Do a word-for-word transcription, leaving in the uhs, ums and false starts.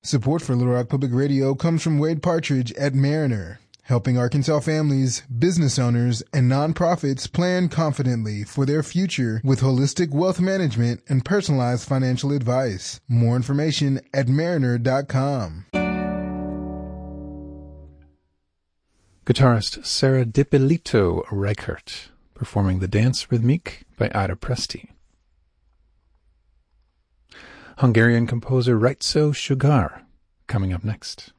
Support for Little Rock Public Radio comes from Wade Partridge at Mariner, helping Arkansas families, business owners, and nonprofits plan confidently for their future with holistic wealth management and personalized financial advice. More information at mariner dot com. Guitarist Sarah Dipilito Reichert, performing the dance Rhythmique by Ida Presti. Hungarian composer Rajco Sugar, coming up next.